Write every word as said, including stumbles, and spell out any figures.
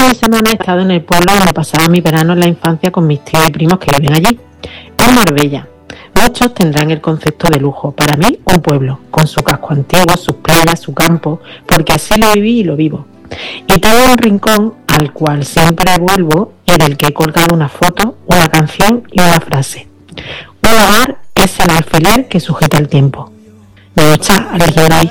fin de semana he estado en el pueblo donde pasaba mi verano en la infancia con mis tíos y primos que viven allí, en Marbella. Muchos tendrán el concepto de lujo. Para mí, un pueblo, con su casco antiguo, sus playas, su campo, porque así lo viví y lo vivo. Y tengo un rincón al cual siempre vuelvo, en el que he colgado una foto, una canción y una frase. Un hogar es el alfiler que sujeta el tiempo. Me gusta a